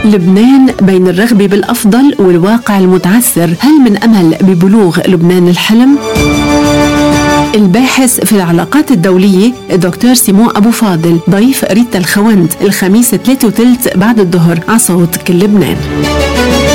لبنان بين الرغبة بالأفضل والواقع المتعثر، هل من أمل ببلوغ لبنان الحلم؟ الباحث في العلاقات الدولية الدكتور سيمون أبو فاضل ضيف ريتا الخوند الخميس 3:15 بعد الظهر على صوت كل لبنان.